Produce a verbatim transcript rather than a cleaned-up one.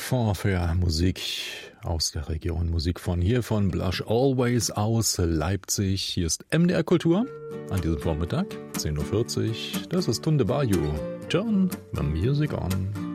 Fond für Musik aus der Region. Musik von hier, von Blush Always aus Leipzig. Hier ist M D R Kultur an diesem Vormittag, zehn Uhr vierzig. Das ist Tunde Bayou. Turn the music on.